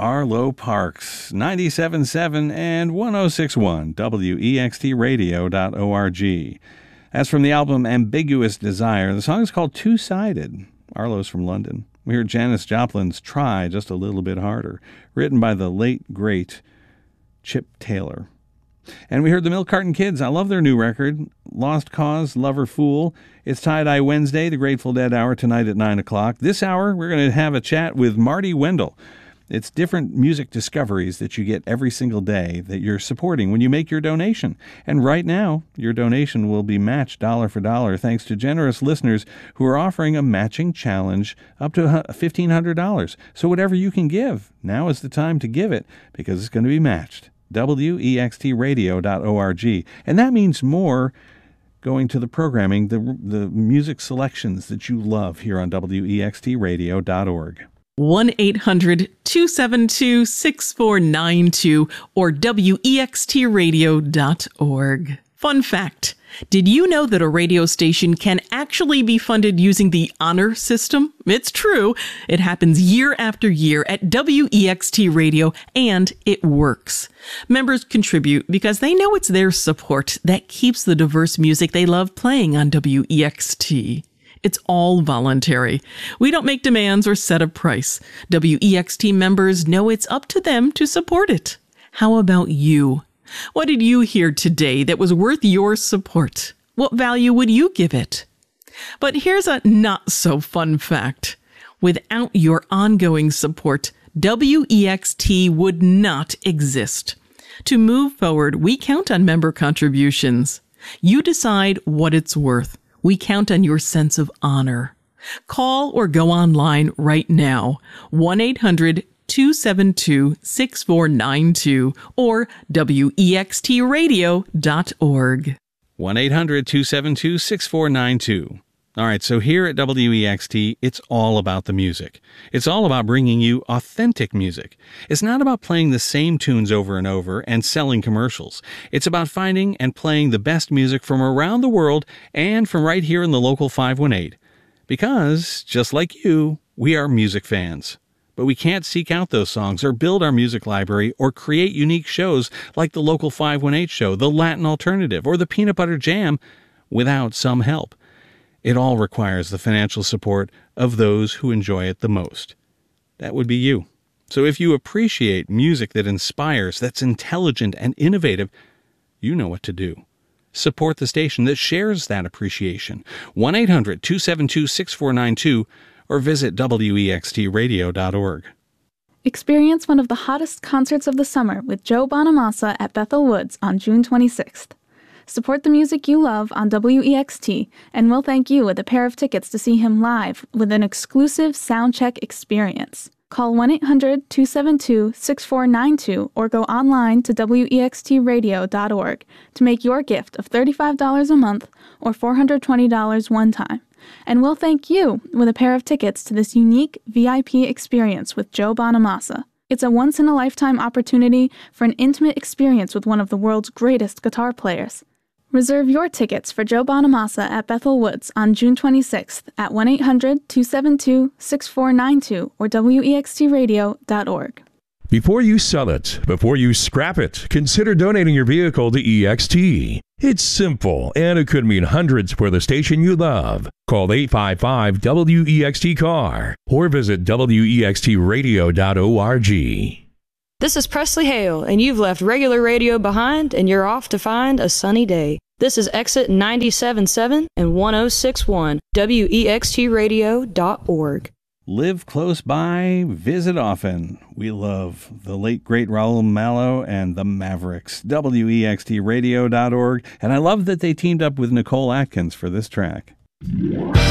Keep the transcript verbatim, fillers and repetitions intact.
Arlo Parks, ninety-seven point seven and one oh six point one, W E X T radio dot org. As from the album Ambiguous Desire, the song is called Two-Sided. Arlo's from London. We heard Janis Joplin's Try Just a Little Bit Harder, written by the late, great Chip Taylor. And we heard the Milk Carton Kids. I love their new record, Lost Cause, Lover Fool. It's Tie-Dye Wednesday, the Grateful Dead Hour, tonight at nine o'clock. This hour, we're going to have a chat with Marty Wendell. It's different music discoveries that you get every single day that you're supporting when you make your donation. And right now, your donation will be matched dollar for dollar thanks to generous listeners who are offering a matching challenge up to fifteen hundred dollars. So whatever you can give, now is the time to give it because it's going to be matched. W E X T radio dot org. And that means more going to the programming, the, the music selections that you love here on W E X T radio dot org. one eight hundred two seven two six four nine two or W E X T radio dot org. Fun fact. Did you know that a radio station can actually be funded using the honor system? It's true. It happens year after year at W E X T Radio, and it works. Members contribute because they know it's their support that keeps the diverse music they love playing on W E X T. It's all voluntary. We don't make demands or set a price. W E X T members know it's up to them to support it. How about you? What did you hear today that was worth your support? What value would you give it? But here's a not-so-fun fact. Without your ongoing support, W E X T would not exist. To move forward, we count on member contributions. You decide what it's worth. We count on your sense of honor. Call or go online right now. one eight hundred two seven two six four nine two or W E X T radio dot org. one eight hundred two seven two six four nine two. All right, so here at W E X T, it's all about the music. It's all about bringing you authentic music. It's not about playing the same tunes over and over and selling commercials. It's about finding and playing the best music from around the world and from right here in the local five one eight. Because, just like you, we are music fans. But we can't seek out those songs or build our music library or create unique shows like the local five one eight show, the Latin Alternative, or the Peanut Butter Jam without some help. It all requires the financial support of those who enjoy it the most. That would be you. So if you appreciate music that inspires, that's intelligent and innovative, you know what to do. Support the station that shares that appreciation. one eight hundred two seven two six four nine two or visit W E X T radio dot org. Experience one of the hottest concerts of the summer with Joe Bonamassa at Bethel Woods on June twenty-sixth. Support the music you love on W E X T, and we'll thank you with a pair of tickets to see him live with an exclusive soundcheck experience. Call one eight hundred two seven two six four nine two or go online to W E X T radio dot org to make your gift of thirty-five dollars a month or four hundred twenty dollars one time. And we'll thank you with a pair of tickets to this unique V I P experience with Joe Bonamassa. It's a once-in-a-lifetime opportunity for an intimate experience with one of the world's greatest guitar players. Reserve your tickets for Joe Bonamassa at Bethel Woods on June twenty-sixth at one eight hundred two seven two six four nine two or W E X T radio dot org. Before you sell it, before you scrap it, consider donating your vehicle to E X T. It's simple, and it could mean hundreds for the station you love. Call eight five five W E X T C A R or visit W E X T radio dot org. This is Presley Hale, and you've left regular radio behind, and you're off to find a sunny day. This is Exit ninety-seven point seven and one oh six point one, W E X T radio dot org. Live close by, visit often. We love the late, great Raul Malo and the Mavericks, W E X T radio dot org. And I love that they teamed up with Nicole Atkins for this track.